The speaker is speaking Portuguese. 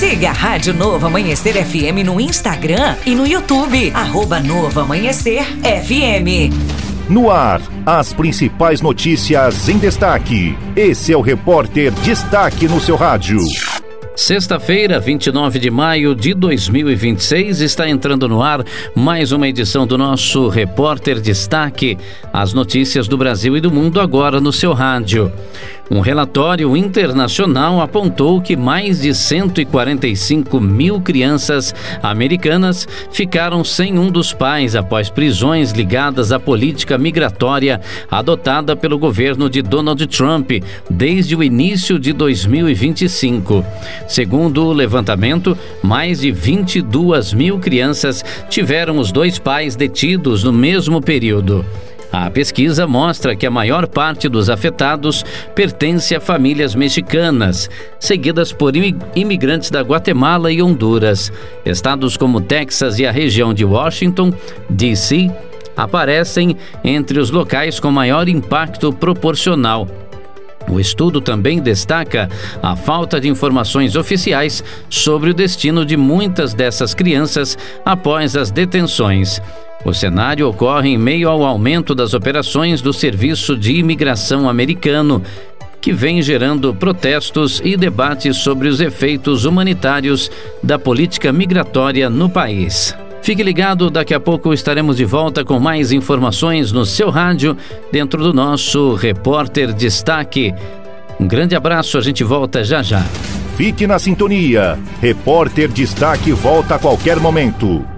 Siga a Rádio Novo Amanhecer FM no Instagram e no YouTube, @Novo Amanhecer FM. No ar, as principais notícias em destaque. Esse é o Repórter Destaque no seu rádio. Sexta-feira, 29 de maio de 2026, está entrando no ar mais uma edição do nosso Repórter Destaque. As notícias do Brasil e do mundo agora no seu rádio. Um relatório internacional apontou que mais de 145 mil crianças americanas ficaram sem um dos pais após prisões ligadas à política migratória adotada pelo governo de Donald Trump desde o início de 2025. Segundo o levantamento, mais de 22 mil crianças tiveram os dois pais detidos no mesmo período. A pesquisa mostra que a maior parte dos afetados pertence a famílias mexicanas, seguidas por imigrantes da Guatemala e Honduras. Estados como Texas e a região de Washington, D.C., aparecem entre os locais com maior impacto proporcional. O estudo também destaca a falta de informações oficiais sobre o destino de muitas dessas crianças após as detenções. O cenário ocorre em meio ao aumento das operações do Serviço de Imigração americano, que vem gerando protestos e debates sobre os efeitos humanitários da política migratória no país. Fique ligado, daqui a pouco estaremos de volta com mais informações no seu rádio, dentro do nosso Repórter Destaque. Um grande abraço, a gente volta já já. Fique na sintonia. Repórter Destaque volta a qualquer momento.